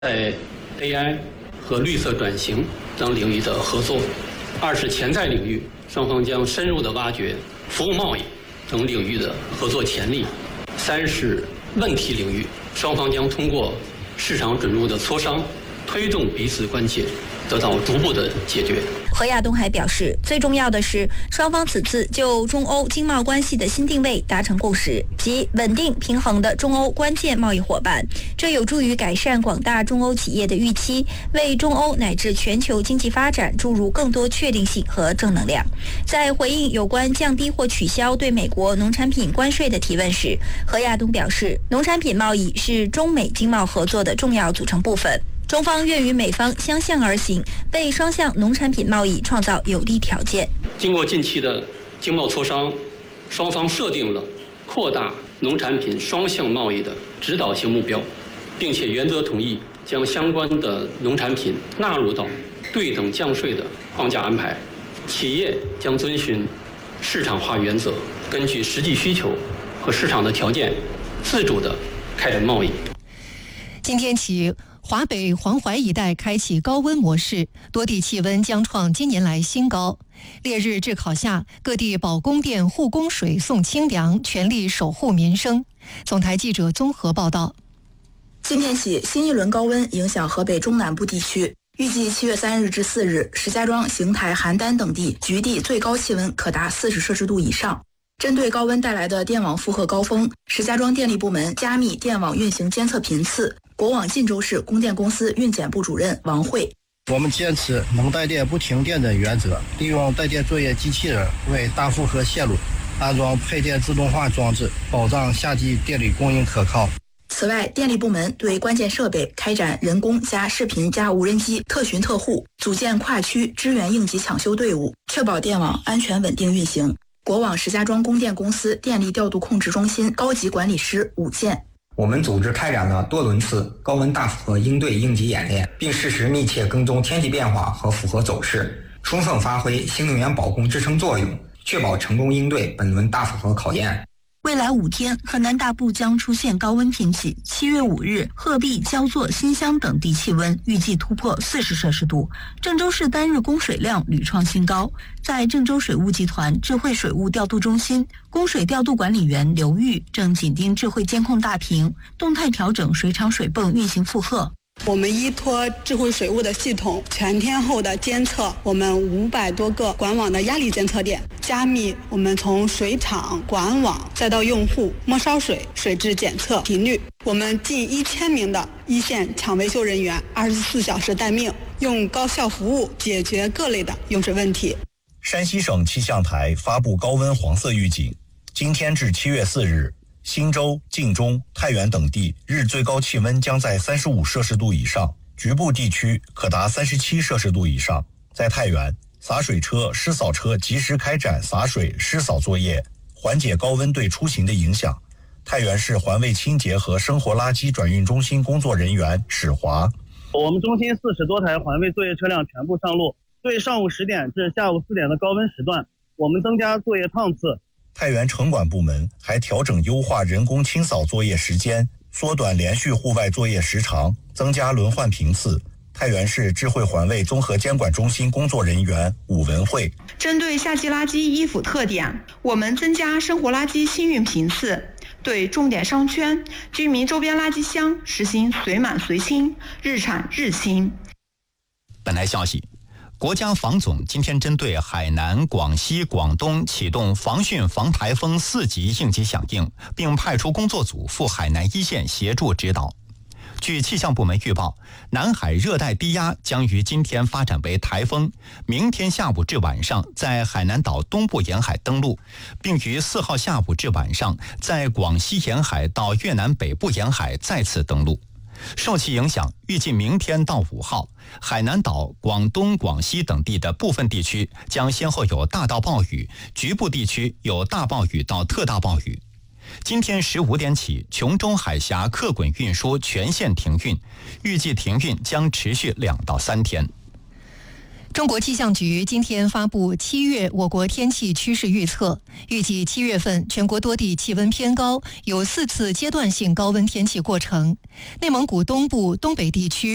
在 AI 和绿色转型等领域的合作。二是潜在领域，双方将深入地挖掘服务贸易等领域的合作潜力。三是问题领域，双方将通过市场准入的磋商，推动彼此关切得到逐步的解决。 何亚东还表示，最重要的是双方此次就中欧经贸关系的新定位达成共识，即稳定平衡的中欧关键贸易伙伴，这有助于改善广大中欧企业的预期，为中欧乃至全球经济发展注入更多确定性和正能量。在回应有关降低或取消对美国农产品关税的提问时，何亚东表示，农产品贸易是中美经贸合作的重要组成部分，中方愿与美方相向而行，为双向农产品贸易创造有利条件。 经过近期的经贸磋商，双方设定了扩大农产品双向贸易的指导性目标，并且原则同意将相关的农产品纳入到对等降税的框架安排。企业将遵循市场化原则，根据实际需求和市场的条件，自主地开展贸易。 今天起，华北、黄淮一带开启高温模式，多地气温将创今年来新高。烈日炙烤下，各地保供电、护供水、送清凉，全力守护民生。总台记者综合报道。 今天起，新一轮高温影响河北中南部地区，预计7月3日至4日，石家庄、邢台、邯郸等地局地最高气温可达40摄氏度以上。针对高温带来的电网负荷高峰，石家庄电力部门加密电网运行监测频次。国网晋州市供电公司运检部主任王慧： 我们坚持能带电不停电的原则，利用带电作业机器人为大负荷线路安装配电自动化装置，保障夏季电力供应可靠。 此外，电力部门对关键设备开展人工加视频加无人机特巡特护，组建跨区支援应急抢修队伍，确保电网安全稳定运行。国网石家庄供电公司电力调度控制中心高级管理师武健： 我们组织开展了多轮次高温大负荷应对应急演练，并适时密切跟踪天气变化和负荷走势，充分发挥新能源保供支撑作用，确保成功应对本轮大负荷考验。 未来5天，河南大部将出现高温天气。7月5日，鹤壁、焦作、新乡等地气温预计突破40摄氏度。郑州市单日供水量屡创新高。在郑州水务集团智慧水务调度中心，供水调度管理员刘玉正紧盯智慧监控大屏，动态调整水厂水泵运行负荷。 我们依托智慧水务的系统，全天候的监测我们500多个管网的压力监测点，加密我们从水厂、管网再到用户摸烧水、水质检测频率。我们近1000名的一线抢维修人员24小时待命，用高效服务解决各类的用水问题。 山西省气象台发布高温黄色预警，今天至7月4日。忻州、晋中、太原等地日最高气温将在35摄氏度以上，局部地区可达37摄氏度以上。在太原，洒水车、湿扫车及时开展洒水、湿扫作业，缓解高温对出行的影响。太原市环卫清洁和生活垃圾转运中心工作人员史华： 我们中心40多台环卫作业车辆全部上路，对上午10点至下午4点的高温时段，我们增加作业趟次。 太原城管部门还调整优化人工清扫作业时间，缩短连续户外作业时长，增加轮换频次。太原市智慧环卫综合监管中心工作人员武文慧： 针对夏季垃圾依附特点，我们增加生活垃圾新运频次，对重点商圈、居民周边垃圾箱实行随满随清、日产日清。 本台消息，国家防总今天针对海南、广西、广东启动防汛防台风4级应急响应，并派出工作组赴海南一线协助指导。据气象部门预报，南海热带低压将于今天发展为台风，明天下午至晚上在海南岛东部沿海登陆，并于4号下午至晚上在广西沿海到越南北部沿海再次登陆。受其影响，预计明天到5号，海南岛、广东、广西等地的部分地区将先后有大到暴雨，局部地区有大暴雨到特大暴雨。今天15点起，琼州海峡客滚运输全线停运，预计停运将持续2到3天。 中国气象局今天发布7月我国天气趋势预测，预计7月份全国多地气温偏高，有4次阶段性高温天气过程。内蒙古东部、东北地区